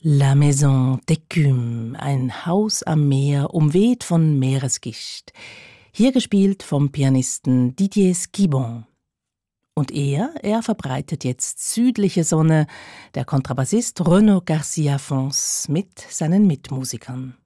La Maison d'Écume, ein Haus am Meer, umweht von Meeresgischt. Hier gespielt vom Pianisten Didier Squibon. Und er verbreitet jetzt südliche Sonne, der Kontrabassist Renaud Garcia Fons mit seinen Mitmusikern.